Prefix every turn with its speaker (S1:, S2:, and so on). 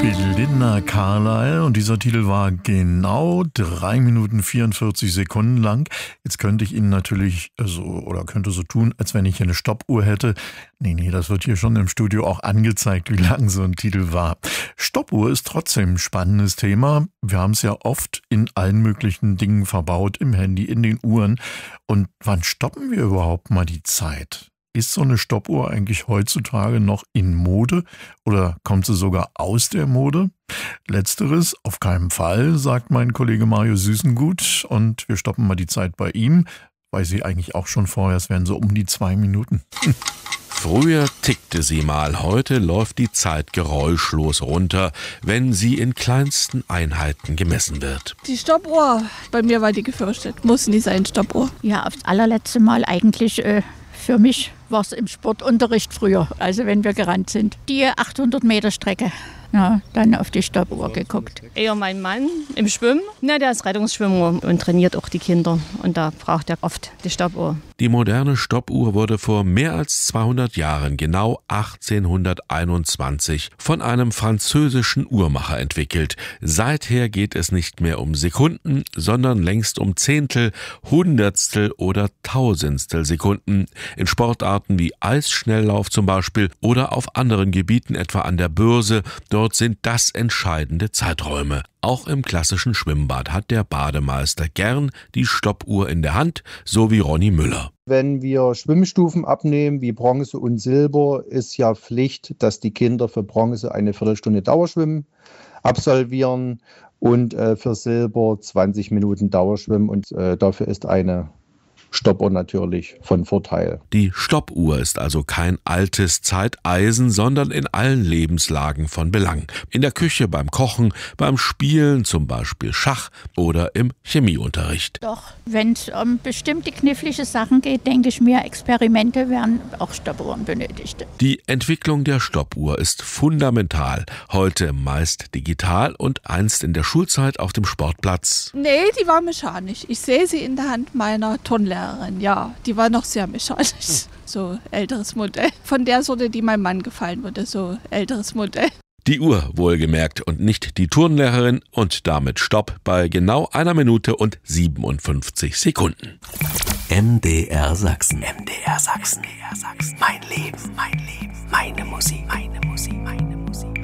S1: Belinda Carlisle und dieser Titel war genau 3 Minuten 44 Sekunden lang. Jetzt könnte ich Ihnen natürlich könnte so tun, als wenn ich hier eine Stoppuhr hätte. Nee, das wird hier schon im Studio auch angezeigt, wie lang so ein Titel war. Stoppuhr ist trotzdem ein spannendes Thema. Wir haben es ja oft in allen möglichen Dingen verbaut, im Handy, in den Uhren. Und wann stoppen wir überhaupt mal die Zeit? Ist so eine Stoppuhr eigentlich heutzutage noch in Mode oder kommt sie sogar aus der Mode? Letzteres auf keinen Fall, sagt mein Kollege Mario Süßengut. Und wir stoppen mal die Zeit bei ihm. Weiß ich eigentlich auch schon vorher, es wären so um die 2 Minuten.
S2: Früher tickte sie mal, heute läuft die Zeit geräuschlos runter, wenn sie in kleinsten Einheiten gemessen wird.
S3: Die Stoppuhr, bei mir war die gefürchtet, muss nie sein, Stoppuhr.
S4: Ja, aufs allerletzte Mal eigentlich für mich war es im Sportunterricht früher, also wenn wir gerannt sind. Die 800 Meter Strecke, ja, dann auf die Stoppuhr geguckt.
S5: Eher mein Mann im Schwimmen, der ist Rettungsschwimmer und trainiert auch die Kinder und da braucht er oft die Stoppuhr.
S2: Die moderne Stoppuhr wurde vor mehr als 200 Jahren, genau 1821, von einem französischen Uhrmacher entwickelt. Seither geht es nicht mehr um Sekunden, sondern längst um Zehntel, Hundertstel oder Tausendstel Sekunden. In Sportarten wie Eisschnelllauf zum Beispiel oder auf anderen Gebieten, etwa an der Börse, dort sind das entscheidende Zeiträume. Auch im klassischen Schwimmbad hat der Bademeister gern die Stoppuhr in der Hand, so wie Ronny Müller.
S6: Wenn wir Schwimmstufen abnehmen, wie Bronze und Silber, ist ja Pflicht, dass die Kinder für Bronze eine Viertelstunde Dauerschwimmen absolvieren und für Silber 20 Minuten Dauerschwimmen. Und dafür ist eine Stoppuhr natürlich von Vorteil.
S2: Die Stoppuhr ist also kein altes Zeiteisen, sondern in allen Lebenslagen von Belang. In der Küche, beim Kochen, beim Spielen, zum Beispiel Schach oder im Chemieunterricht.
S4: Doch, wenn es um bestimmte knifflige Sachen geht, denke ich mir, Experimente werden auch Stoppuhren benötigt.
S2: Die Entwicklung der Stoppuhr ist fundamental. Heute meist digital und einst in der Schulzeit auf dem Sportplatz.
S3: Nee, die war mechanisch. Ich sehe sie in der Hand meiner Turnlehrerin. Ja, die war noch sehr mechanisch. So älteres Modell. Von der Sorte, die meinem Mann gefallen würde, so älteres Modell.
S2: Die Uhr wohlgemerkt und nicht die Turnlehrerin und damit Stopp bei genau 1 Minute und 57 Sekunden.
S7: MDR Sachsen. MDR Sachsen. Mein Leben, meine Musik, meine Musik, meine